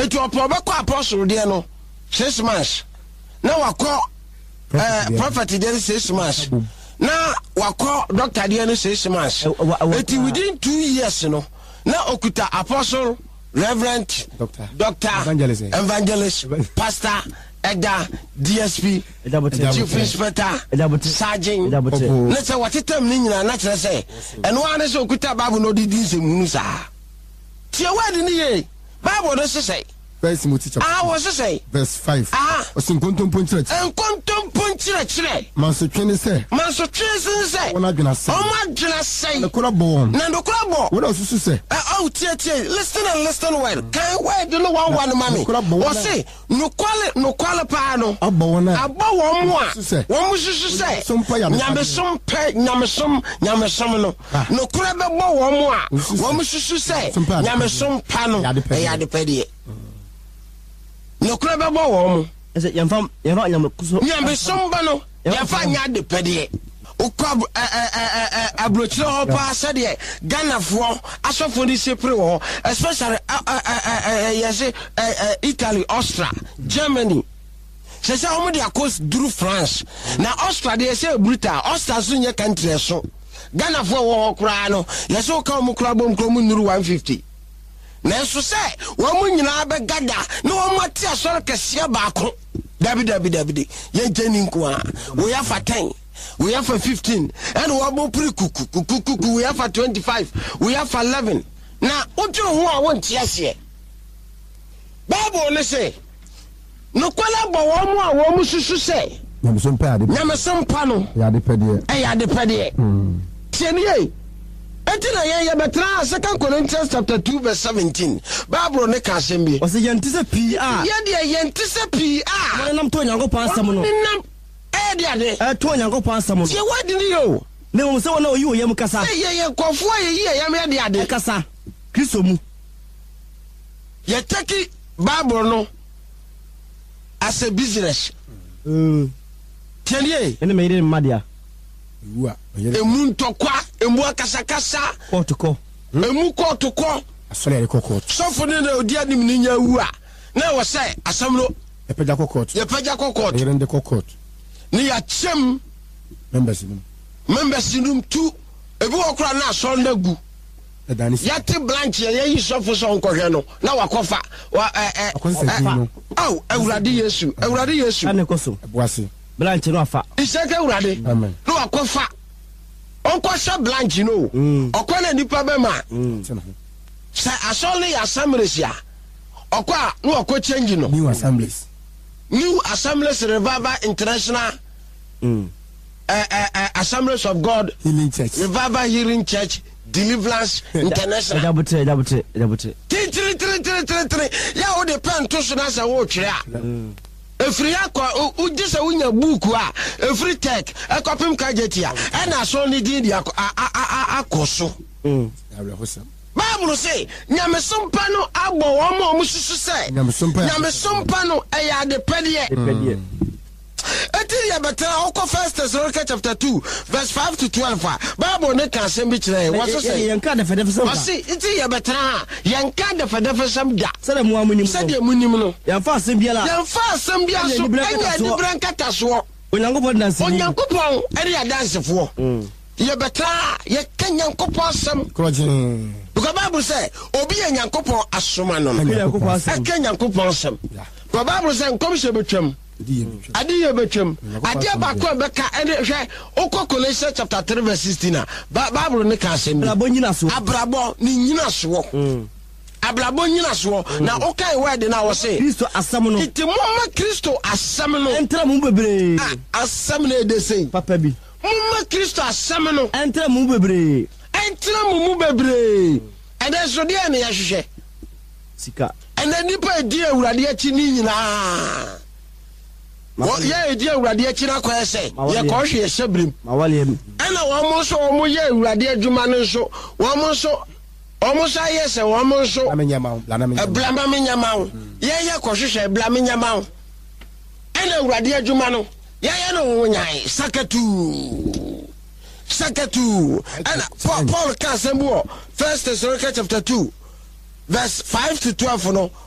etu opobekọ apostle de no 6 months na wakọ prophet de 6 months na wakọ doctor de no 6 months etu within 2 years no na okuta apostle reverend doctor evangelist pastor Eda DSP Chief Inspector Sergeant let's say what time ni nyina na kire say eno ane so okuta Bible no di nsemu sa tie word ni ye Bible no say Verse Timothy chapter was to say verse 5 osinkontom ponchire manso twene say wona dwena say na kura bo wona osusu say tie listen and listen well kan word no one mami o say no kwale pa no abo wona abo wo mo a wo mo susu say nyamesom no no kura be bo wo mo a wo mo susu say nyamesom pa no ya de pede no kura be bo wo mo ese yamfa nyamesomba no yafa nya de pede ukwa abrochire ho pa sade Ganafo asofo ni sepre wo especially yes Italy, Austria, Germany. Se say omo dia coast through France na Austria dey say brutal Austria so nya country so Ganafo wo kura no yes o ka omo kura bom kro mu nuru 150 na so say wo mu nyina be gada na wo mati asoro kese baako dabi ye jeni nko a we have for 10 we have for 15 and we have pre kuku we have for 25 we have for 11 na ojo ho a won tie ase Bible ne say no kwala bo wo mu a wo mu susu say nyamesom pa no ya de pede tie ne Etina ye betra 2 Corinthians chapter 2 verse 17. Bible ne ka sembi. O se yentise PA. Ye de yentise PA. Mo nam to Nyankopon asam no. Nam de ade. To Nyankopon asam no. Ye wadi ni yo. Ne mo se wona oyi wo yem kasa. Ye kofo ye yam de ade. Kasa. Kristo mu. Ye take Bible no as a business. Tienye. Ene me ire madia. Emu ntokwa emu akasakasa kotoko emu kotoko asole kokot sofo ne na odi anim ni nya wu a na wo say asam no yepeja kokot yerende kokot ni ya chem members num tu ebi okra na so na gu yate branch ye yi sofo so nkohwe no na wakofa awurade Yesu ane koso ebuase branch no afa iseke awurade no wakofa onko sha branch no okwana nipa be ma sa asole assemblies ya okwa no okwa change no new assemblies Revival International Assemblies of God Healing Church Revival Healing Church Deliverance International dabote ya wo de pen to so na sa wo twere a efri akọ ujise wunya buku a efri tech akopim kajetia e na so ni din dia akoso Bible say nyamesompa no agbo wo mo mususu say nyamesompa no e ya de pede Eti ya betra oko 1 Thessalonians chapter 2 verse 5 to 12 Bible ne kan sem bi kire what say yanka de fede fede say eti ya betra yanka de fede fede da sede mu amunim no yanfa asem bia so anya di branka taso Onyankopon eri adansefo ya betra ya kanyankopon asem because Bible say obi yanyankopon asoma no kanyankopon asem because Bible say nkom se betwam Adiye betwem adia ba ko beka ene hwe okọ Colossians chapter 3 verse 16 Bible ne ka asem abrabo nyina so na okai word na wo say Kristo asam no itimoma Kristo asam no entra mu bebre asam na de sei papa bi mama Kristo asam no entra mu bebre ene so de ne ya hwehwe sika ene nipa edi awurade achi ni nyina ye edi awurade achi na kwa ese ye ko hwe sebrim mawalem ana wo mo so wo mo ye awurade adwuma no so wo mo so omusa yese wo mo so blama menyama ye ko hwehwe blama menyama ana awurade adwuma no ye no wo nyan sakatu ana Paul ka sembo 1 Thessalonians chapter 2 verse 5 to 12 no